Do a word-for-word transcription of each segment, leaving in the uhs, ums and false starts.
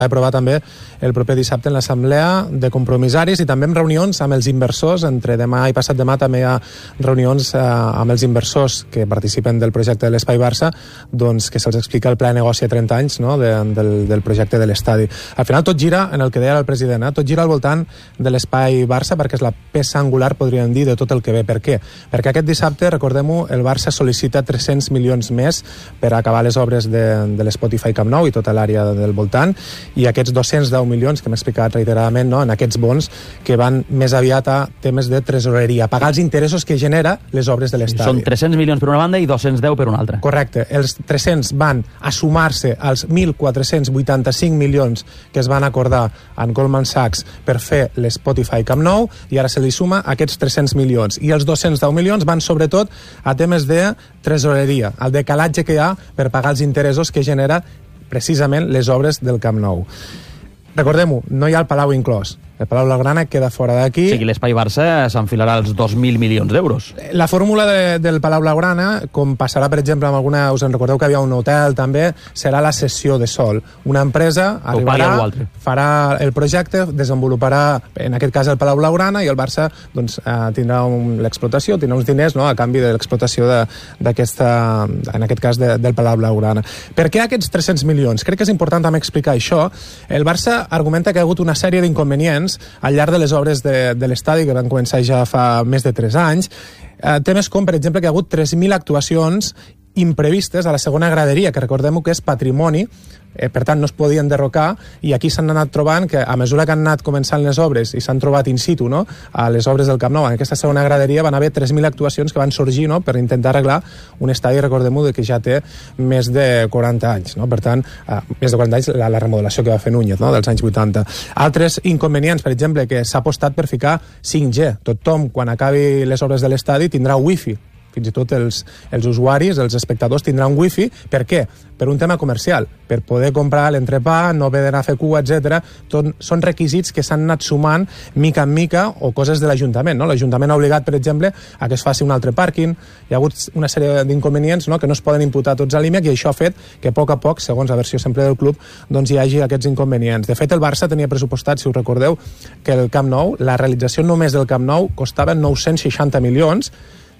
aprovar també el proper dissabte en l'assemblea de compromissaris i també amb reunions amb els inversors. Entre demà i passat demà també hi ha reunions eh, amb els inversors que participen del projecte de l'Espai Barça, doncs que se'ls explica el pla de negoci a trenta anys, no?, de, del, del projecte de l'estadi. Al final tot gira en el que deia el president, eh? tot gira al voltant de l'Espai Barça perquè és la peça angular, podríem dir, de tot el que ve. Per què? Perquè aquest dissabte, recordem-ho, el Barça sol·licita tres-cents milions més per acabar les obres de, de l'Spotify Camp Nou i tota l'àrea del voltant, i aquests dos-cents deu milions que hem explicat reiteradament, no?, en aquests bons que van més aviat a temes de tresoreria, pagar els interessos que genera les obres de l'estadi. Són tres-cents milions per una banda i dos-cents deu per una altra. Correcte. Els tres-cents van a sumar-se als mil quatre-cents vuitanta-cinc milions que es van acordar en Goldman Sachs per fer l'Spotify Camp Nou, i ara se li suma aquests tres-cents milions. I els dos-cents deu milions van sobretot a temes de tresoreria, el decalatge que hi ha per pagar els interessos que genera precisament les obres del Camp Nou. Recordem-ho, no hi ha el Palau inclòs. El Palau Blaugrana queda fora d'aquí. O sigui, l'Espai Barça s'enfilarà als dos mil milions d'euros. La fórmula de, del Palau Blaugrana, com passarà, per exemple, amb alguna... Us en recordeu que hi havia un hotel, també, serà la cessió de sol. Una empresa arribarà, farà el projecte, desenvoluparà, en aquest cas, el Palau Blaugrana, i el Barça doncs, eh, tindrà un, l'explotació, tindrà uns diners, no?, a canvi de l'explotació d'aquesta, en aquest cas, de, del Palau Blaugrana. Per què aquests tres-cents milions? Crec que és important també explicar això. El Barça argumenta que hi ha hagut una sèrie d'inconvenients al llarg de les obres de, de l'estadi, que van començar ja fa més de tres anys. Eh, temes com, per exemple, que hi ha hagut tres mil actuacions imprevistes a la segona graderia, que recordem que és patrimoni, eh, per tant no es podien derrocar, i aquí s'han anat trobant que a mesura que han anat començant les obres i s'han trobat in situ, no?, a les obres del Camp Nou, en aquesta segona graderia van haver tres mil actuacions que van sorgir, no?, per intentar arreglar un estadi, recordem-ho, que ja té més de quaranta anys, no?, per tant, eh, més de quaranta anys la, la remodelació que va fer Núñez, no?, dels anys vuitanta. Altres inconvenients, per exemple, que s'ha apostat per ficar cinc G. Tothom, quan acabi les obres de l'estadi, tindrà wifi. Fins i tot els, els usuaris, els espectadors, tindran wifi. Per què? Per un tema comercial, per poder comprar l'entrepà, no haver d'anar a fer cua, etcètera. Són requisits que s'han anat sumant mica en mica, o coses de l'Ajuntament, no? L'Ajuntament ha obligat, per exemple, a que es faci un altre pàrquing. Hi ha hagut una sèrie d'inconvenients, no?, que no es poden imputar tots a l'I M E C, i això ha fet que a poc a poc, segons la versió sempre del club, doncs hi hagi aquests inconvenients. De fet, el Barça tenia pressupostat, si us recordeu, que el Camp Nou, la realització només del Camp Nou, costava nou-cents seixanta milions.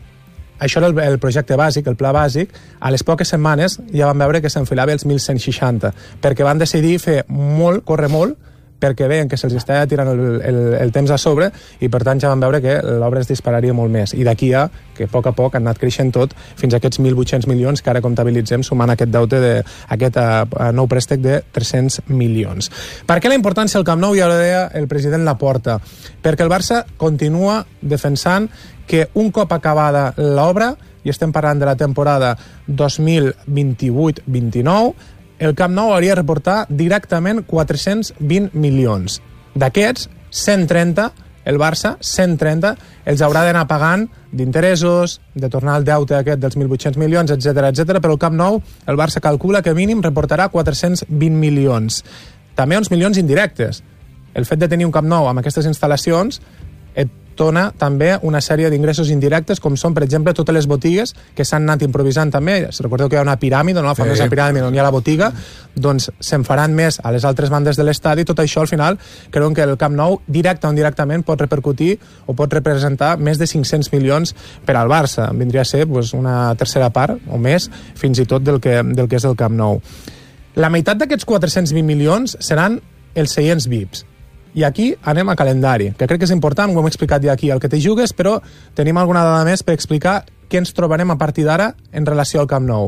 Això era el, el projecte bàsic, el pla bàsic. A les poques setmanes ja vam veure que s'enfilava els mil cent seixanta, perquè van decidir fer molt, córrer molt, perquè veien que se'ls estava tirant el, el, el temps a sobre, i per tant ja vam veure que l'obra es dispararia molt més. I d'aquí a que a poc a poc han anat creixent tot fins a aquests mil vuit-cents milions que ara comptabilitzem, sumant aquest deute de, aquest uh, nou préstec de tres-cents milions. Per què la importància del Camp Nou? Ja ho deia el president Laporta. Perquè el Barça continua defensant que un cop acabada l'obra, i estem parlant de la temporada dos mil vint-i-vuit vint-i-nou, el Camp Nou hauria de reportar directament quatre-cents vint milions. D'aquests, cent trenta, el Barça, cent trenta, els haurà d'anar pagant d'interessos, de tornar al deute aquest dels mil vuit-cents milions, etcètera, etcètera. Però el Camp Nou, el Barça calcula que mínim reportarà quatre-cents vint milions. També uns milions indirectes. El fet de tenir un Camp Nou amb aquestes instal·lacions et dona també una sèrie d'ingressos indirectes, com són, per exemple, totes les botigues que s'han anat improvisant també. Recordeu que hi ha una piràmide, no? La famosa sí. piràmide on hi ha la botiga, doncs se'n faran més a les altres bandes de l'estadi. Tot això, al final, creuen que el Camp Nou, directe o indirectament, pot repercutir o pot representar més de cinc-cents milions per al Barça. Vindria a ser doncs, una tercera part o més, fins i tot, del que, del que és el Camp Nou. La meitat d'aquests quatre-cents vint milions seran els seients V I Ps. I aquí anem a calendari, que crec que és important, ho hem explicat ja aquí al que te jugues, però tenim alguna dada més per explicar què ens trobarem a partir d'ara en relació al Camp Nou.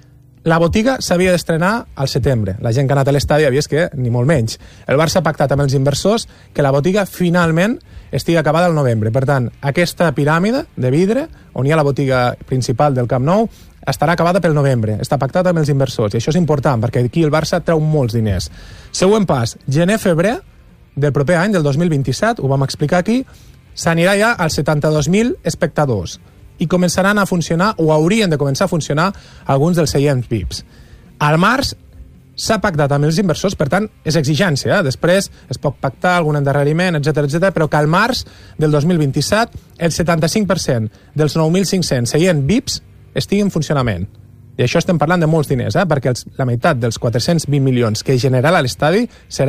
La botiga s'havia d'estrenar al setembre. La gent que ha anat a l'estadi ha vist que ni molt menys. El Barça ha pactat amb els inversors que la botiga finalment estigui acabada al novembre. Per tant, aquesta piràmide de vidre, on hi ha la botiga principal del Camp Nou, estarà acabada pel novembre. Està pactat amb els inversors, i això és important, perquè aquí el Barça treu molts diners. Següent pas, gener-febrer del proper any, del dos mil vint-i-set, ho vam explicar aquí, s'anirà ja als setanta-dos mil espectadors i començaran a funcionar, o haurien de començar a funcionar, alguns dels seients V I Ps. Al març s'ha pactat amb els inversors, per tant, és exigència. Eh? Després es pot pactar algun endarreriment, etcètera, etcètera, però que al març del dos mil vint-i-set el setanta-cinc per cent dels nou mil cinc-cents seients V I Ps estigui en funcionament. I això estem parlant de molts diners, eh? perquè els, la meitat dels quatre-cents vint milions que generarà l'estadi serà